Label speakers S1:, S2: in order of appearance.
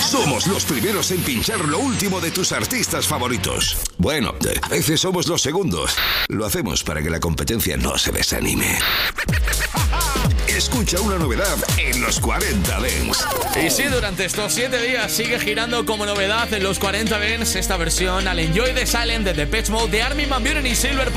S1: Somos los primeros en pinchar lo último de tus artistas favoritos. Bueno, a veces somos los segundos. Lo hacemos para que la competencia no se desanime. Escucha una novedad en los 40 Dance.
S2: Y sí, durante estos 7 días sigue girando como novedad en los 40 Dance esta versión al Enjoy the Silence de Depeche Mode de Armin van Buuren y Silver.